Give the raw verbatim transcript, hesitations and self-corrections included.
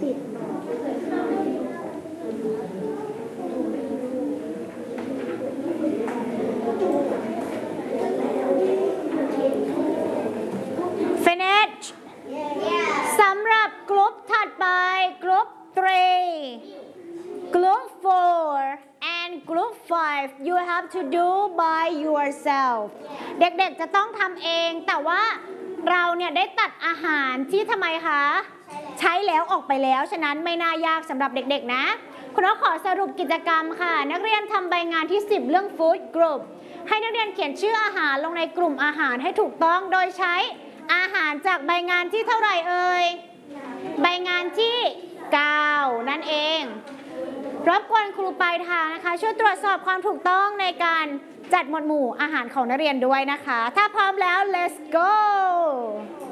finish สำหรับกลุ่มถัดไปกลุ่ม three group four and group five you have to do by yourself เด็กๆจะต้องทำเองแต่ว่าเราเนี่ยได้ตัดอาหารที่ทำไมคะใช้แล้วออกไปแล้วฉะนั้นไม่น่ายากสำหรับเด็กๆนะคุณขอสรุปกิจกรรมค่ะนักเรียนทำใบงานที่สิบเรื่อง food group ให้นักเรียนเขียนชื่ออาหารลงในกลุ่มอาหารให้ถูกต้องโดยใช้อาหารจากใบงานที่เท่าไหร่เอ่ยใบงานที่เก้านั่นเองรบกวนครูปลายทางนะคะช่วยตรวจสอบความถูกต้องในการจัดหมวดหมู่อาหารของนักเรียนด้วยนะคะถ้าพร้อมแล้ว let's go